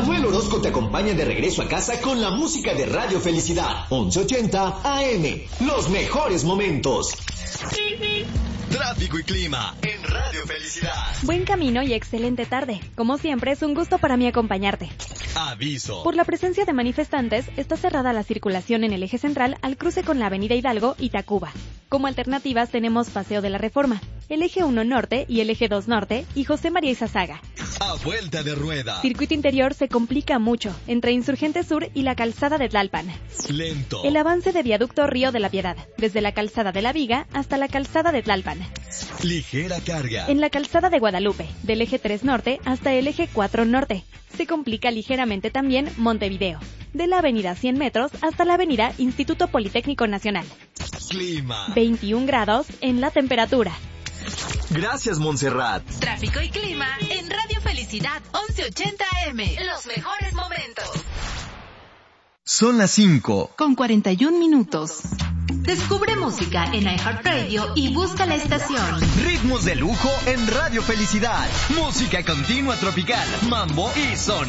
Manuel Orozco te acompaña de regreso a casa con la música de Radio Felicidad, 1180 AM. Los mejores momentos. Tráfico y clima en Radio Felicidad. Buen camino y excelente tarde. Como siempre, es un gusto para mí acompañarte. Aviso. Por la presencia de manifestantes, está cerrada la circulación en el eje central al cruce con la avenida Hidalgo y Tacuba. Como alternativas tenemos Paseo de la Reforma, el eje 1 Norte y el eje 2 Norte y José María Izazaga. A vuelta de rueda. Circuito interior se complica mucho entre Insurgente Sur y la calzada de Tlalpan. Lento. El avance de viaducto Río de la Piedad, desde la calzada de la Viga hasta la calzada de Tlalpan. Ligera carga. En la calzada de Guadalupe, del eje 3 Norte hasta el eje 4 Norte. Se complica ligeramente también Montevideo, de la avenida 100 metros hasta la avenida Instituto Politécnico Nacional. Clima. 21 grados en la temperatura. Gracias, Montserrat. Tráfico y clima en Radio Felicidad 1180 AM. Los mejores momentos. Son las 5. Con 41 minutos. Descubre música en iHeartRadio y busca la estación. Ritmos de lujo en Radio Felicidad. Música continua tropical, mambo y son.